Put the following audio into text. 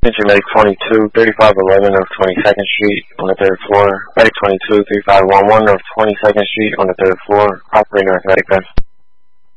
Attention Medic 22, 3511 of 22nd Street on the 3rd floor. Medic 22, 3511 of 22nd Street on the 3rd floor. Operator Medic 10.